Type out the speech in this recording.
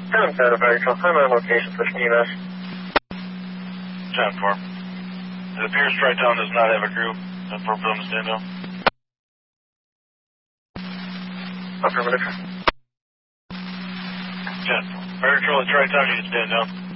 Town Shadow Virtual, I'm on location, push me EMS. 10-4. It appears Tri-Town does not have a group. 10-4, put on the stand down. Affirmative. 10-4. Virtual at Tri-Town, you can stand down.